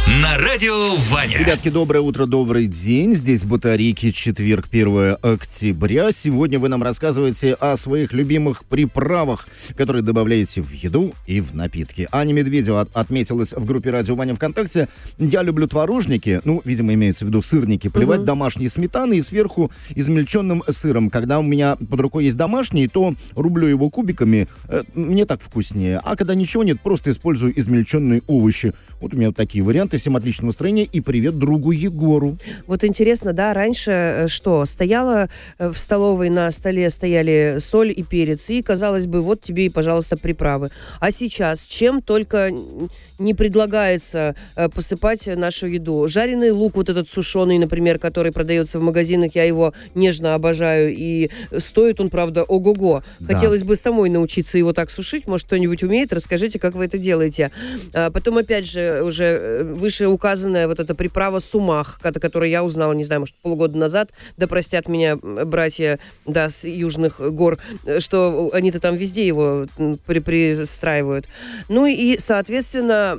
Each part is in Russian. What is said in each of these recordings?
на радио Ваня. Ребятки, доброе утро, добрый день. Здесь Батарейки, четверг, 1 октября. Сегодня вы нам рассказываете о своих любимых приправах, которые добавляете в еду и в напитки. Аня Медведева отметилась в группе Радио Ваня ВКонтакте. Я люблю творожники, видимо, имеется в виду сырники, поливать домашней сметаной и сверху измельченным сыром. Когда у меня под рукой есть домашний, то рублю его кубиками, мне так вкуснее. А когда ничего нет, просто использую измельченные овощи. Вот у меня вот такие варианты. Всем отличного настроения и привет другу Егору. Вот интересно, да, раньше что? Стояла в столовой, на столе стояли соль и перец, и, казалось бы, вот тебе и, пожалуйста, приправы. А сейчас чем только не предлагается посыпать нашу еду. Жареный лук, вот этот сушеный, например, который продается в магазинах, я его нежно обожаю, и стоит он, правда, ого-го. Да. Хотелось бы самой научиться его так сушить, может, кто-нибудь умеет, расскажите, как вы это делаете. Потом, опять же, уже выше указанная вот эта приправа сумах, которую я узнала, не знаю, может, полгода назад, да простят меня братья, да, с южных гор, что они-то там везде его пристраивают. Ну и, соответственно,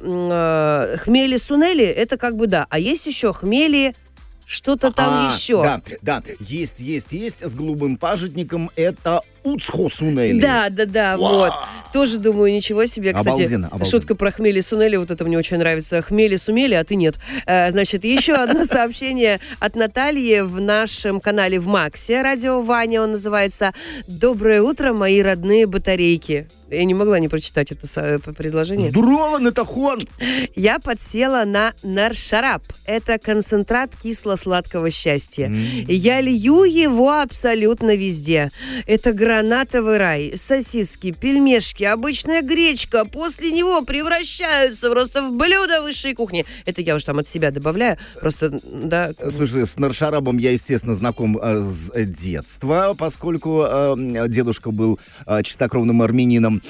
хмели-сунели, это как бы да. А есть еще хмели... Что-то там еще. Да, есть, с голубым пажитником, это уцхо-сунели. Да, вот. Тоже думаю, ничего себе. Кстати, обалденно. Шутка про хмели-сунели, вот это мне очень нравится. Хмели-сумели, а ты нет. Значит, еще одно сообщение от Натальи в нашем канале в Максе. Радио Ваня, он называется. Доброе утро, мои родные батарейки. Я не могла не прочитать это предложение. Здорово, Натахон! Я подсела на наршарап. Это концентрат кисло-сладкого счастья. Я лью его абсолютно везде. Это гранатовый рай. Сосиски, пельмешки, обычная гречка. После него превращаются просто в блюдо высшей кухни. Это я уже там от себя добавляю. Просто, да. Слушай, с наршарабом я, естественно, знаком с детства, поскольку дедушка был чистокровным армянином.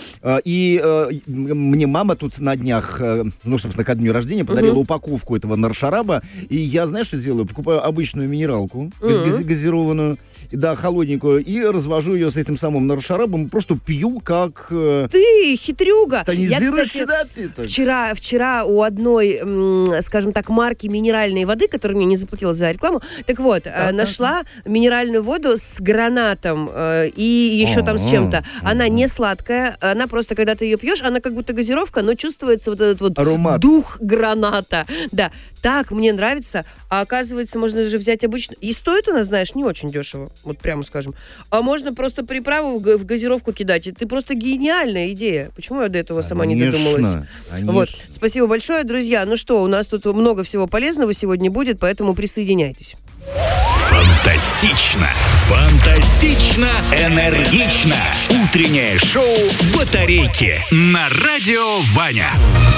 И мне мама тут на днях, собственно, ко дню рождения подарила упаковку этого наршараба. И я, знаешь, что делаю? Покупаю обычную минералку, газированную, да, холодненькую, и развожу ее с этим самым наршарабом, просто пью как... Ты хитрюга! Я, кстати, вчера у одной, скажем так, марки минеральной воды, которую мне не заплатила за рекламу, так вот, нашла минеральную воду с гранатом и еще там с чем-то. Она не сладкая, она просто, когда ты ее пьешь, она как будто газировка, но чувствуется вот этот вот аромат. Дух граната. Да, так мне нравится. А оказывается, можно же взять обычно... И стоит она, знаешь, не очень дешево, вот прямо скажем. А можно просто приправу в газировку кидать. И ты просто гениальная идея. Почему я до этого сама не додумалась? Конечно. Вот. Спасибо большое, друзья. Ну что, у нас тут много всего полезного сегодня будет, поэтому присоединяйтесь. Фантастично! Фантастично! Энергично! Утреннее шоу «Батарейки» на радио Ваня.